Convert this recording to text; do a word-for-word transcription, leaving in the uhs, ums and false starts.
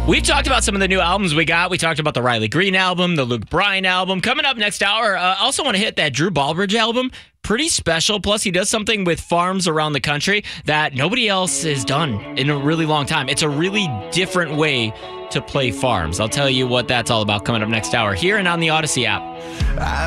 We've talked about some of the new albums we got. We talked about the Riley Green album, the Luke Bryan album. Coming up next hour, I uh, also want to hit that Drew Baldridge album. Pretty special. Plus, he does something with farms around the country that nobody else has done in a really long time. It's a really different way to play farms. I'll tell you what that's all about coming up next hour here and on the Odyssey app.